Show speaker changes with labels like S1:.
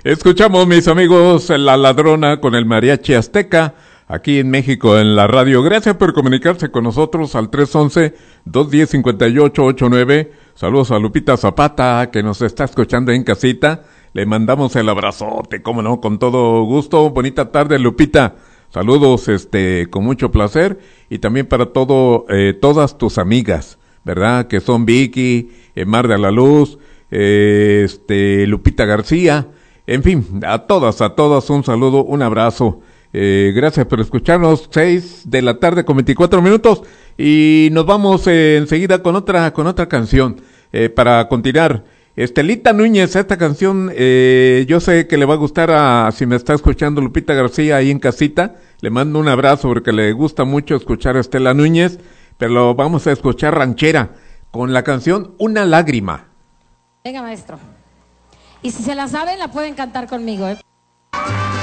S1: Escuchamos, mis amigos, La Ladrona con el Mariachi Azteca, aquí en México, en la radio. Gracias por comunicarse con nosotros al 311-210-5889. Saludos a Lupita Zapata, que nos está escuchando en casita. Le mandamos el abrazote, cómo no, con todo gusto. Bonita tarde, Lupita. Saludos, con mucho placer. Y también para todas tus amigas, ¿verdad? Que son Vicky, Mar de la Luz, Lupita García. En fin, a todas un saludo, un abrazo. Gracias por escucharnos. 6 de la tarde con 24 minutos. Y nos vamos enseguida con otra canción. Para continuar. Estelita Núñez, esta canción, yo sé que le va a gustar si me está escuchando Lupita García ahí en casita. Le mando un abrazo porque le gusta mucho escuchar a Estela Núñez. Pero vamos a escuchar ranchera con la canción Una Lágrima.
S2: Venga, maestro. Y si se la saben, la pueden cantar conmigo, ¿eh?